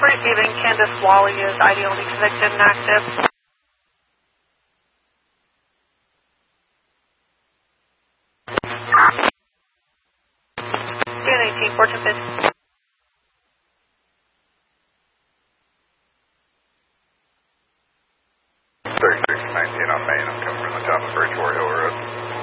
Receiving Candace Wally is ideally connected and active. DN18, 4 to 50. 3619 on Main. I'm coming from the top of Bridgewater Hill Road.